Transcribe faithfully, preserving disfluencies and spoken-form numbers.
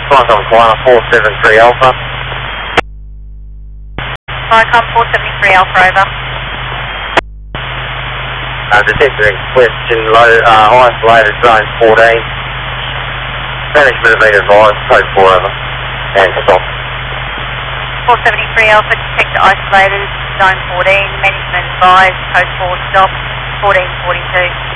Vicom Flying four seven three Alpha. Vicom four seven three Alpha, over. Uh, detector in question, low, uh, isolated zone fourteen. Management have been advised, code four over. And stop. four seven three Alpha, detector isolated, zone fourteen, management advised, code four, stop, fourteen forty-two.